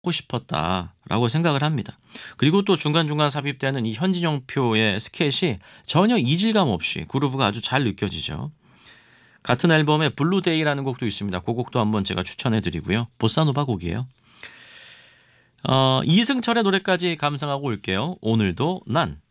하고 싶었다라고 생각을 합니다. 그리고 또 중간중간 삽입되는 이 현진영표의 스케치 전혀 이질감 없이 그루브가 아주 잘 느껴지죠. 같은 앨범에 블루데이라는 곡도 있습니다. 그 곡도 한번 제가 추천해 드리고요. 보사노바 곡이에요. 이승철의 노래까지 감상하고 올게요. 오늘도 난.